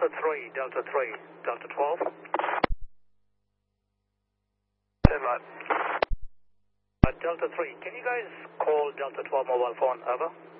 Delta 3, Delta 3, Delta 12. Delta 3, can you guys call Delta 12 mobile phone, over?